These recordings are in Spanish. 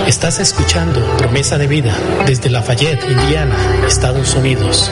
Estás escuchando Promesa de Vida desde Lafayette, Indiana, Estados Unidos.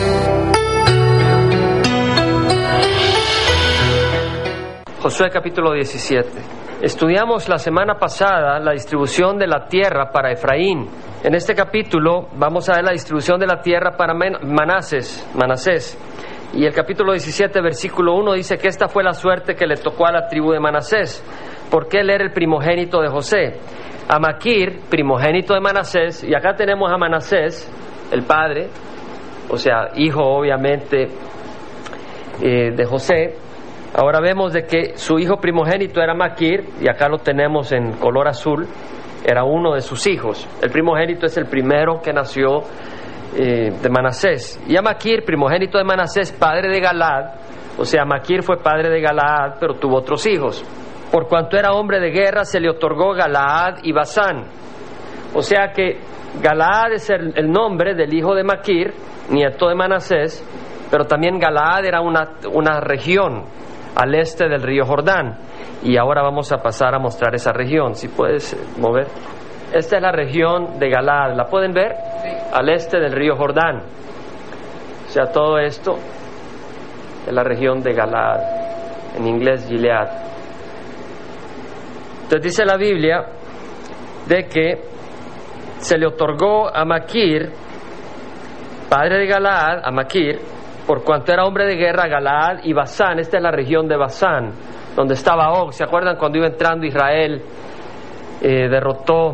Josué capítulo 17. Estudiamos la semana pasada la distribución de la tierra para Efraín. En este capítulo vamos a ver la distribución de la tierra para Manasés. Y el capítulo 17, versículo 1 dice que esta fue la suerte que le tocó a la tribu de Manasés, porque él era el primogénito de José. A Maquir, primogénito de Manasés, y acá tenemos a Manasés, el padre, o sea, hijo obviamente de José. Ahora vemos de que su hijo primogénito era Maquir, y acá lo tenemos en color azul, era uno de sus hijos. El primogénito es el primero que nació de Manasés. Y a Maquir, primogénito de Manasés, padre de Galaad, o sea, Maquir fue padre de Galaad, pero tuvo otros hijos. Por cuanto era hombre de guerra, se le otorgó Galaad y Basán. O sea que Galaad es el nombre del hijo de Maquir, nieto de Manasés, pero también Galaad era una región al este del río Jordán. Y ahora vamos a pasar a mostrar esa región. Si puedes mover. Esta es la región de Galaad. ¿La pueden ver? Sí. Al este del río Jordán. O sea, todo esto es la región de Galaad. En inglés, Gilead. Entonces dice la Biblia de que se le otorgó a Maquir, padre de Galaad, a Maquir, por cuanto era hombre de guerra, Galaad y Basán. Esta es la región de Basán, donde estaba Og. ¿Se acuerdan cuando iba entrando Israel? Derrotó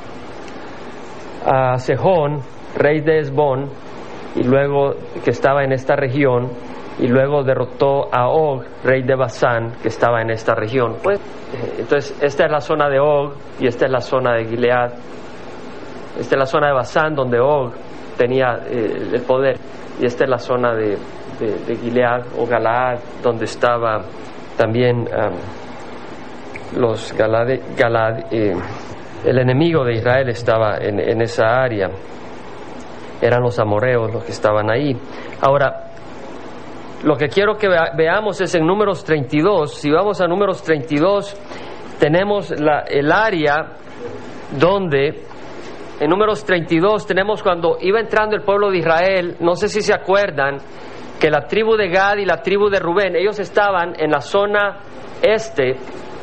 a Sejón, rey de Hesbón, y luego que estaba en esta región, y luego derrotó a Og, rey de Basán, que estaba en esta región. Pues, entonces, esta es la zona de Og, y esta es la zona de Gilead. Esta es la zona de Basán, donde Og tenía el poder, y esta es la zona de Gilead o Galaad, donde estaba también los Galaad, el enemigo de Israel estaba en esa área. Eran los amorreos los que estaban ahí. Ahora, lo que quiero que veamos es en Números 32. Si vamos a Números 32, tenemos el área donde, en Números 32, tenemos cuando iba entrando el pueblo de Israel. No sé si se acuerdan que la tribu de Gad y la tribu de Rubén, ellos estaban en la zona este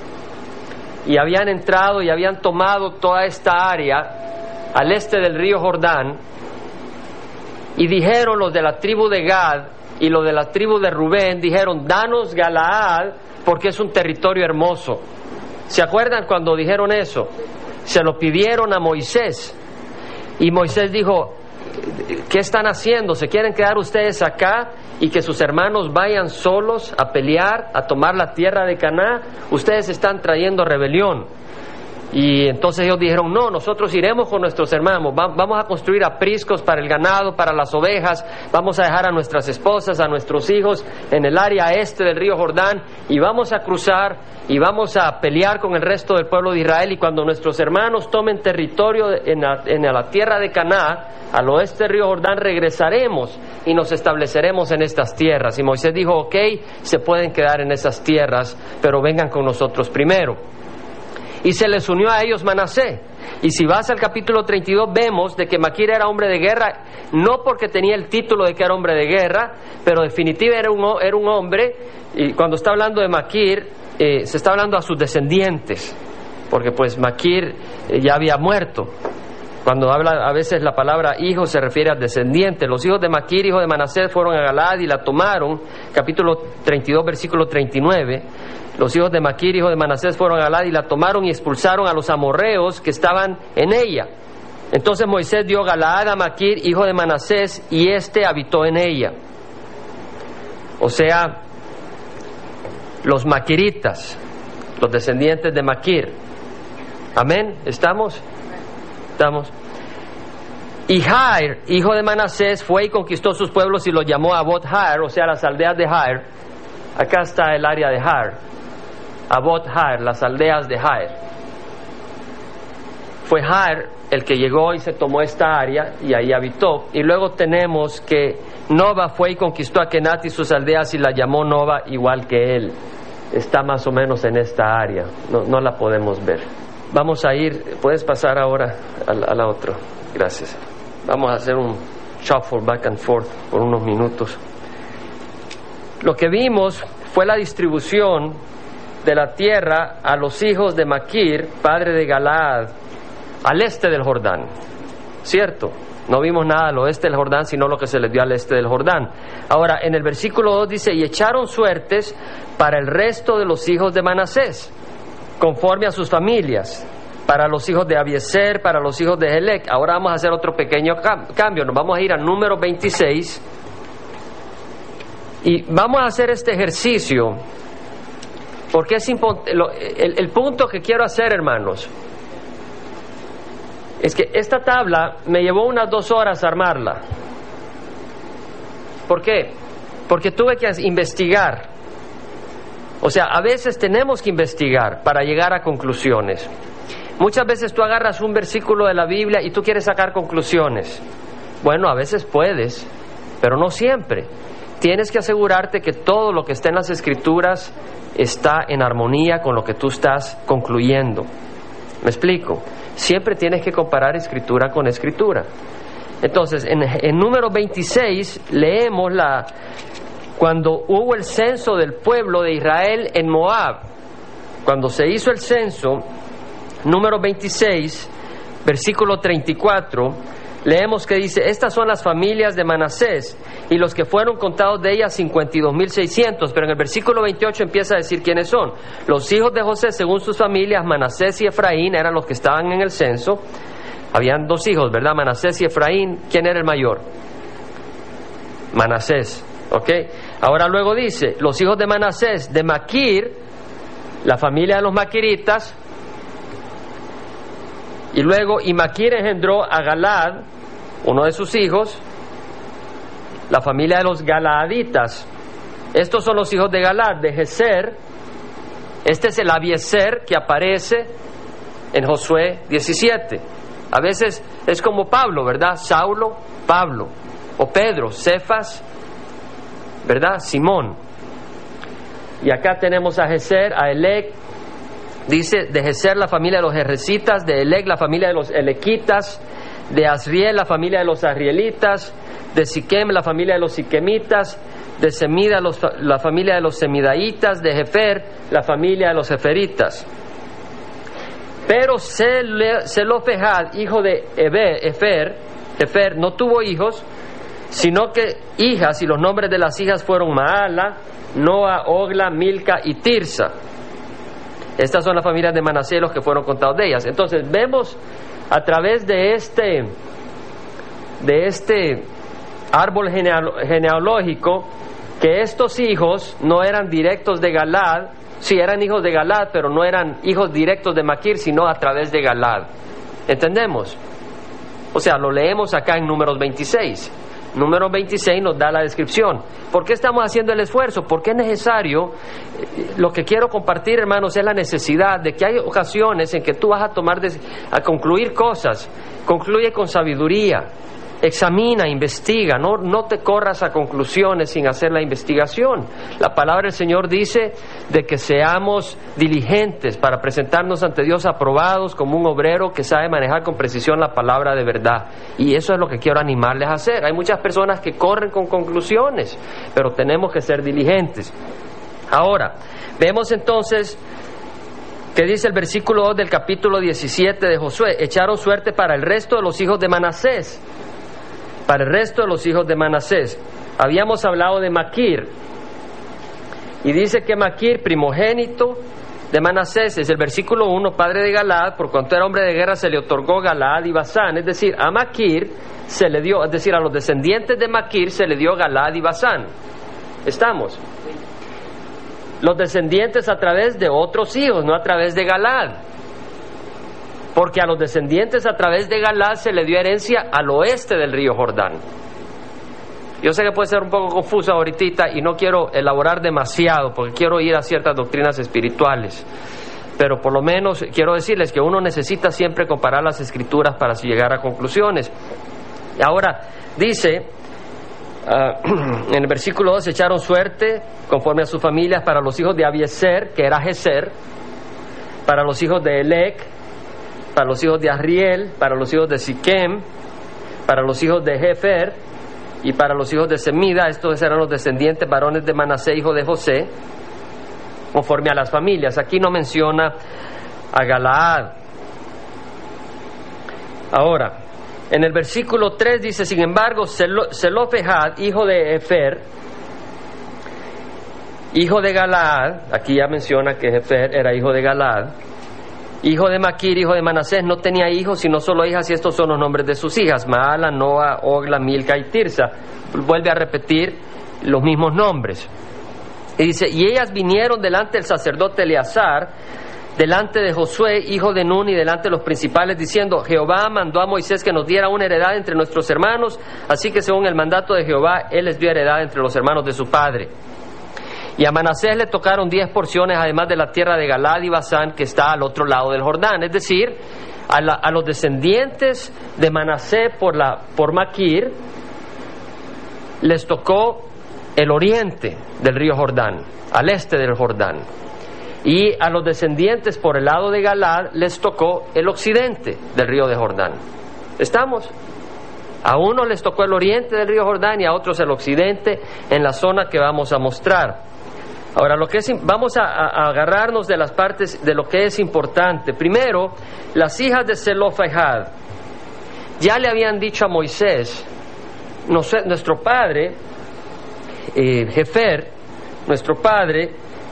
y habían entrado y habían tomado toda esta área al este del río Jordán. Y dijeron los de la tribu de Gad y los de la tribu de Rubén, dijeron: danos Galaad, porque es un territorio hermoso. ¿Se acuerdan cuando dijeron eso? Se lo pidieron a Moisés. Y Moisés dijo: ¿qué están haciendo? ¿Se quieren quedar ustedes acá y que sus hermanos vayan solos a pelear, a tomar la tierra de Canaán? Ustedes están trayendo rebelión. Y entonces ellos dijeron: no, nosotros iremos con nuestros hermanos, vamos a construir apriscos para el ganado, para las ovejas, vamos a dejar a nuestras esposas, a nuestros hijos en el área este del río Jordán, y vamos a cruzar y vamos a pelear con el resto del pueblo de Israel, y cuando nuestros hermanos tomen territorio en la tierra de Canaán, al oeste del río Jordán, regresaremos y nos estableceremos en estas tierras. Y Moisés dijo: ok, se pueden quedar en esas tierras, pero vengan con nosotros primero. Y se les unió a ellos Manasés. Y si vas al capítulo 32, vemos de que Maquir era hombre de guerra, no porque tenía el título de que era hombre de guerra, pero definitivamente era un hombre. Y cuando está hablando de Maquir, se está hablando a sus descendientes, porque pues Maquir ya había muerto. Cuando habla a veces la palabra hijo se refiere al descendiente. Los hijos de Maquir, hijo de Manasés, fueron a Galaad y la tomaron. Capítulo 32, versículo 39. Los hijos de Maquir, hijo de Manasés, fueron a Galaad y la tomaron y expulsaron a los amorreos que estaban en ella. Entonces Moisés dio Galaad a Maquir, hijo de Manasés, y éste habitó en ella. O sea, los maquiritas, los descendientes de Maquir. Amén. ¿Estamos? Y Jair, hijo de Manasés, fue y conquistó sus pueblos y los llamó Abot Jair, o sea, las aldeas de Jair. Acá está el área de Jair. Abot Jair, las aldeas de Jair. Fue Jair el que llegó y se tomó esta área y ahí habitó. Y luego tenemos que Nova fue y conquistó a Kenat y sus aldeas y la llamó Nova igual que él. Está más o menos en esta área, no la podemos ver. Vamos a ir, puedes pasar ahora a la otra. Gracias. Vamos a hacer un shuffle back and forth por unos minutos. Lo que vimos fue la distribución de la tierra a los hijos de Maquir, padre de Galaad, al este del Jordán. ¿Cierto? No vimos nada al oeste del Jordán, sino lo que se les dio al este del Jordán. Ahora, en el versículo 2 dice, y echaron suertes para el resto de los hijos de Manasés, conforme a sus familias, para los hijos de Abiezer, para los hijos de Helec. Ahora vamos a hacer otro pequeño cambio. Nos vamos a ir al número 26 y vamos a hacer este ejercicio, porque es el punto que quiero hacer, hermanos, es que esta tabla me llevó unas 2 horas armarla. ¿Por qué? Porque tuve que investigar. O sea, a veces tenemos que investigar para llegar a conclusiones. Muchas veces tú agarras un versículo de la Biblia y tú quieres sacar conclusiones. Bueno, a veces puedes, pero no siempre. Tienes que asegurarte que todo lo que está en las Escrituras está en armonía con lo que tú estás concluyendo. ¿Me explico? Siempre tienes que comparar Escritura con Escritura. Entonces, en número 26 leemos cuando hubo el censo del pueblo de Israel en Moab. Cuando se hizo el censo, número 26, versículo 34, leemos que dice, estas son las familias de Manasés, y los que fueron contados de ellas 52,600, pero en el versículo 28 empieza a decir quiénes son. Los hijos de José, según sus familias, Manasés y Efraín, eran los que estaban en el censo. Habían 2 hijos, ¿verdad? Manasés y Efraín. ¿Quién era el mayor? Manasés, ¿ok? Ahora luego dice, los hijos de Manasés, de Maquir, la familia de los maquiritas, y luego, y Maquir engendró a Galaad, uno de sus hijos, la familia de los galaaditas. Estos son los hijos de Galaad, de Geser. Este es el Abiezer que aparece en Josué 17. A veces es como Pablo, ¿verdad? Saulo, Pablo. O Pedro, Cefas, ¿verdad? Simón. Y acá tenemos a Geser, a Helec. Dice, de Geser la familia de los Jeresitas, de Helec la familia de los Elequitas, de Asriel la familia de los Asrielitas, de Siquem la familia de los Siquemitas, de Semida la familia de los Semidaitas, de Jefer la familia de los Jeferitas. Pero Zelofehad, hijo de Jefer, no tuvo hijos, sino que hijas, y los nombres de las hijas fueron Maala, Noa, Ogla, Milca y Tirsa. Estas son las familias de Manasés, los que fueron contados de ellas. Entonces vemos a través de este árbol genealógico que estos hijos no eran directos de Galaad. Sí, eran hijos de Galaad, pero no eran hijos directos de Maquir, sino a través de Galaad. ¿Entendemos? O sea, lo leemos acá en Números 26. Número 26 nos da la descripción. ¿Por qué estamos haciendo el esfuerzo? Porque es necesario. Lo que quiero compartir, hermanos, es la necesidad de que hay ocasiones en que tú vas a concluir cosas. Concluye con sabiduría. Examina, investiga, no te corras a conclusiones sin hacer la investigación. La palabra del Señor dice de que seamos diligentes para presentarnos ante Dios aprobados como un obrero que sabe manejar con precisión la palabra de verdad. Y eso es lo que quiero animarles a hacer. Hay muchas personas que corren con conclusiones, pero tenemos que ser diligentes. Ahora, vemos entonces que dice el versículo 2 del capítulo 17 de Josué, echaron suerte para el resto de los hijos de Manasés. Para el resto de los hijos de Manasés. Habíamos hablado de Maquir, y dice que Maquir, primogénito de Manasés, es el versículo 1, padre de Galaad, por cuanto era hombre de guerra se le otorgó Galaad y Basán. Es decir, a Maquir se le dio, es decir, a los descendientes de Maquir se le dio Galaad y Basán. ¿Estamos? Los descendientes a través de otros hijos, no a través de Galaad. Porque a los descendientes a través de Galaad se le dio herencia al oeste del río Jordán. Yo sé que puede ser un poco confuso ahorita y no quiero elaborar demasiado porque quiero ir a ciertas doctrinas espirituales, pero por lo menos quiero decirles que uno necesita siempre comparar las escrituras para llegar a conclusiones. Y ahora dice, en el versículo 2, echaron suerte conforme a sus familias para los hijos de Abiezer, que era Geser, para los hijos de Helec, para los hijos de Asriel, para los hijos de Siquem, para los hijos de Jefer y para los hijos de Semida. Estos eran los descendientes varones de Manasés, hijo de José, conforme a las familias. Aquí no menciona a Galaad. Ahora, en el versículo 3 dice: sin embargo, Zelofehad, hijo de Hefer, hijo de Galaad, aquí ya menciona que Hefer era hijo de Galaad, hijo de Maquir, hijo de Manasés, no tenía hijos sino solo hijas, y estos son los nombres de sus hijas: Maala, Noa, Ogla, Milca y Tirsa. Vuelve a repetir los mismos nombres. Y dice: y ellas vinieron delante del sacerdote Eleazar, delante de Josué, hijo de Nun, y delante de los principales, diciendo: Jehová mandó a Moisés que nos diera una heredad entre nuestros hermanos, así que según el mandato de Jehová, él les dio heredad entre los hermanos de su padre. Y a Manasés le tocaron 10 porciones, además de la tierra de Galaad y Basán, que está al otro lado del Jordán. Es decir, a los descendientes de Manasés por Maquir les tocó el oriente del río Jordán, al este del Jordán. Y a los descendientes por el lado de Galaad les tocó el occidente del río de Jordán. ¿Estamos? A unos les tocó el oriente del río Jordán y a otros el occidente, en la zona que vamos a mostrar. Ahora, vamos a agarrarnos de las partes de lo que es importante. Primero, las hijas de Zelofehad. Ya le habían dicho a Moisés: nuestro padre, Jefer, nuestro padre,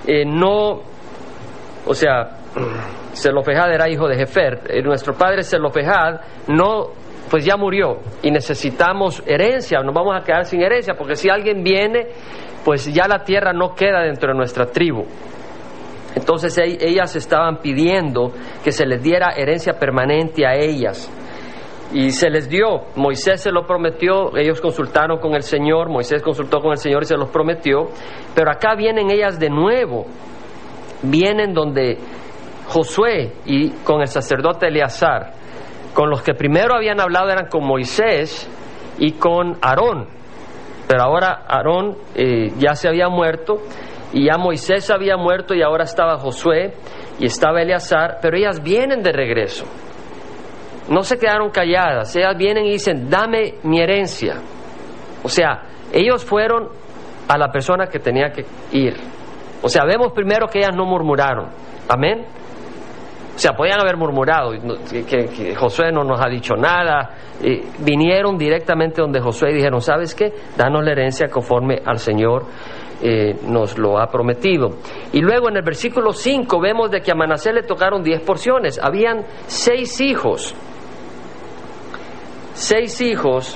Zelofehad era hijo de Jefer. Nuestro padre Zelofehad pues ya murió y necesitamos herencia. Nos vamos a quedar sin herencia, porque si alguien viene, pues ya la tierra no queda dentro de nuestra tribu. Entonces ellas estaban pidiendo que se les diera herencia permanente a ellas, y se les dio. Moisés se lo prometió, ellos consultaron con el Señor, Moisés consultó con el Señor y se los prometió. Pero acá vienen ellas de nuevo, vienen donde Josué y con el sacerdote Eleazar. Con los que primero habían hablado eran con Moisés y con Aarón, pero ahora Aarón ya se había muerto, y ya Moisés había muerto, y ahora estaba Josué y estaba Eleazar. Pero ellas vienen de regreso, no se quedaron calladas, ellas vienen y dicen: dame mi herencia. O sea, ellos fueron a la persona que tenía que ir. O sea, vemos primero que ellas no murmuraron. Amén. O sea, podían haber murmurado, que Josué no nos ha dicho nada. Vinieron directamente donde Josué y dijeron: ¿sabes qué? Danos la herencia conforme al Señor nos lo ha prometido. Y luego en el versículo 5 vemos de que a Manasés le tocaron 10 porciones. Habían 6 hijos. 6 hijos.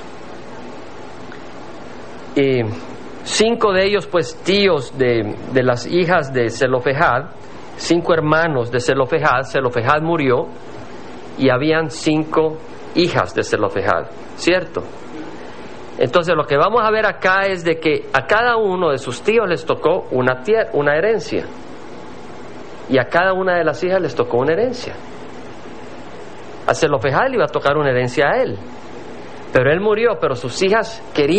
5 de ellos pues tíos de las hijas de Zelofehad. 5 hermanos de Zelofehad. Zelofehad murió y habían 5 hijas de Zelofehad, ¿cierto? Entonces lo que vamos a ver acá es de que a cada uno de sus tíos les tocó una herencia, y a cada una de las hijas les tocó una herencia. A Zelofehad le iba a tocar una herencia a él, pero él murió, pero sus hijas querían